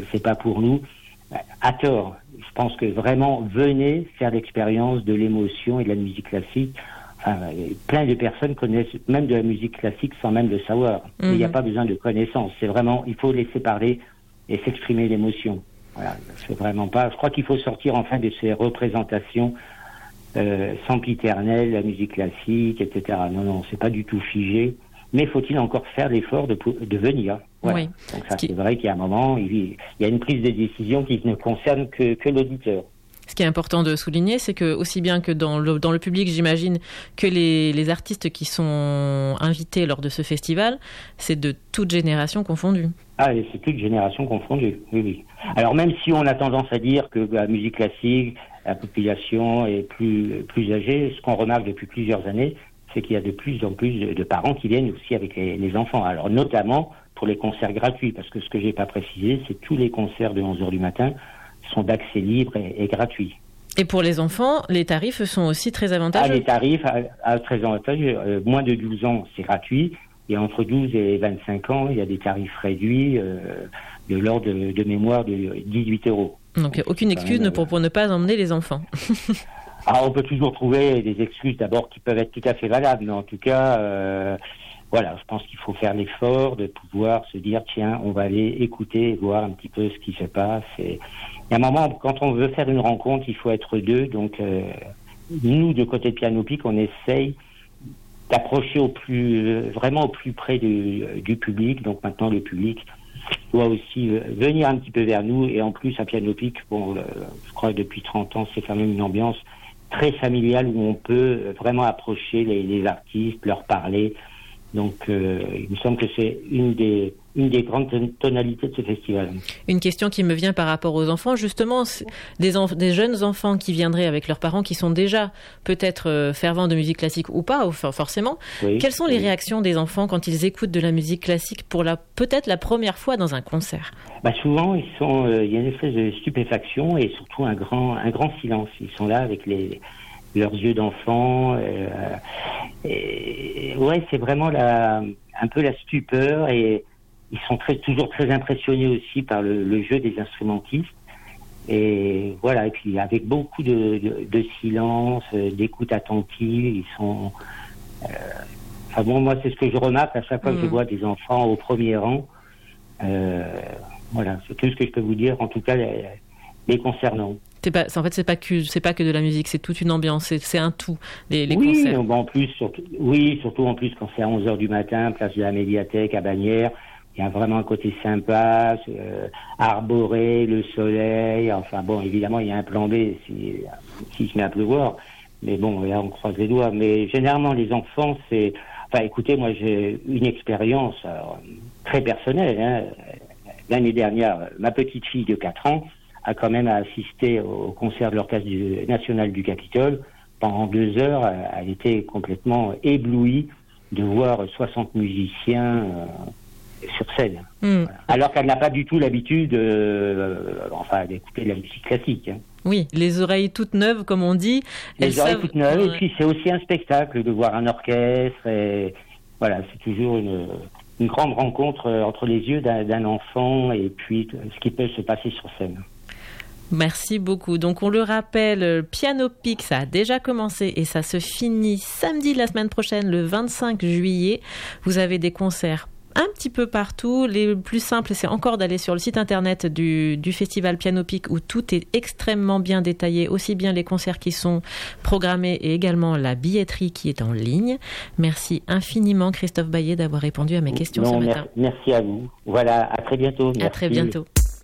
c'est pas pour nous. À tort. Je pense que vraiment, venez faire l'expérience de l'émotion et de la musique classique. Enfin, plein de personnes connaissent même de la musique classique sans même le savoir. Il n'y a pas besoin de connaissances. C'est vraiment, il faut laisser parler et s'exprimer l'émotion. Voilà, c'est vraiment pas. Je crois qu'il faut sortir enfin de ces représentations sempiternelles, la musique classique, etc. Non, c'est pas du tout figé. Mais faut-il encore faire l'effort de venir? Voilà. Oui. Donc ça, c'est vrai qu'il y a un moment, il y a une prise de décision qui ne concerne que l'auditeur. Ce qui est important de souligner, c'est que aussi bien que dans le public, j'imagine, que les artistes qui sont invités lors de ce festival, c'est de toute génération confondue. Ah, et c'est toute génération confondue, oui. Alors même si on a tendance à dire que la musique classique, la population est plus âgée, ce qu'on remarque depuis plusieurs années, c'est qu'il y a de plus en plus de parents qui viennent aussi avec les enfants. Alors notamment pour les concerts gratuits, parce que ce que j'ai pas précisé, c'est tous les concerts de 11h du matin sont d'accès libre et gratuits. Et pour les enfants, les tarifs sont aussi très avantageux. Les tarifs très avantageux. Moins de 12 ans, c'est gratuit. Et entre 12 et 25 ans, il y a des tarifs réduits de l'ordre de mémoire de 18 €. Donc aucune excuse pour ne pas emmener les enfants. Alors, on peut toujours trouver des excuses d'abord qui peuvent être tout à fait valables, mais en tout cas, voilà, je pense qu'il faut faire l'effort de pouvoir se dire, tiens, on va aller écouter et voir un petit peu ce qui se passe. Et il y a un moment, quand on veut faire une rencontre, il faut être deux. Donc, nous, de côté de Piano Pic, on essaye d'approcher vraiment au plus près du public. Donc maintenant, le public doit aussi venir un petit peu vers nous. Et en plus, à Piano Pic, je crois que depuis 30 ans, c'est quand même une ambiance très familiale où on peut vraiment approcher les artistes, leur parler. Donc, il me semble que c'est une des grandes tonalités de ce festival. Une question qui me vient par rapport aux enfants, justement, des jeunes enfants qui viendraient avec leurs parents, qui sont déjà peut-être fervents de musique classique ou pas, forcément. Oui, quelles sont les réactions des enfants quand ils écoutent de la musique classique pour peut-être la première fois dans un concert? Souvent, il y a une espèce de stupéfaction et surtout un grand silence. Ils sont là avec leurs yeux d'enfant. Ouais, c'est vraiment un peu la stupeur et ils sont toujours très impressionnés aussi par le jeu des instrumentistes. Et voilà, et puis avec beaucoup de silence, d'écoute attentive, ils sont... moi, c'est ce que je remarque à chaque fois que je vois des enfants au premier rang. Voilà, c'est tout ce que je peux vous dire, en tout cas, les concernant. En fait, c'est pas que de la musique, c'est toute une ambiance, c'est un tout, les concerts. Oui, surtout en plus quand c'est à 11h du matin, place de la médiathèque à Bagnères, il y a vraiment un côté sympa, arboré, le soleil, enfin bon, évidemment, il y a un plan B s'il se met à pleuvoir, mais bon, là, on croise les doigts. Mais généralement, les enfants, écoutez, moi, j'ai une expérience très personnelle, L'année dernière, ma petite fille de 4 ans a quand même assisté au concert de l'Orchestre national du Capitole. Pendant 2 heures, elle était complètement éblouie de voir 60 musiciens sur scène. Voilà. Alors qu'elle n'a pas du tout l'habitude d'écouter de la musique classique. Oui, les oreilles toutes neuves, comme on dit. Les oreilles toutes neuves, et puis c'est aussi un spectacle de voir un orchestre. Et voilà, c'est toujours une grande rencontre entre les yeux d'un enfant et puis ce qui peut se passer sur scène. Merci beaucoup. Donc on le rappelle, Piano Pic, ça a déjà commencé et ça se finit samedi de la semaine prochaine, le 25 juillet. Vous avez des concerts un petit peu partout. Les plus simples, c'est encore d'aller sur le site internet du festival Piano Pic où tout est extrêmement bien détaillé, aussi bien les concerts qui sont programmés et également la billetterie qui est en ligne. Merci infiniment Christophe Baillet d'avoir répondu à mes questions ce matin. Merci à vous. Voilà, à très bientôt. Merci. À très bientôt.